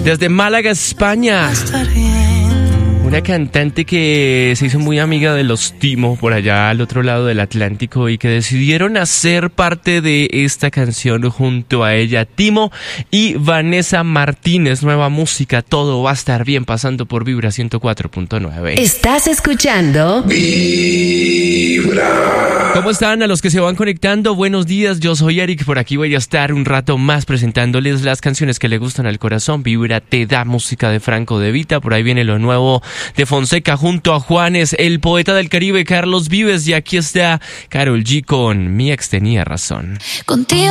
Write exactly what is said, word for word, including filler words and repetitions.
Desde Málaga, España. Una cantante que se hizo muy amiga de los Timo por allá al otro lado del Atlántico y que decidieron hacer parte de esta canción junto a ella, Timo y Vanessa Martínez. Nueva música, todo va a estar bien, pasando por Vibra ciento cuatro punto nueve. Estás escuchando Vibra. ¿Cómo están a los que se van conectando? Buenos días, yo soy Eric, por aquí voy a estar un rato más presentándoles las canciones que le gustan al corazón. Vibra te da música de Franco De Vita, por ahí viene lo nuevo de Fonseca junto a Juanes, el poeta del Caribe Carlos Vives, y aquí está Karol G con Mi ex tenía razón. Contigo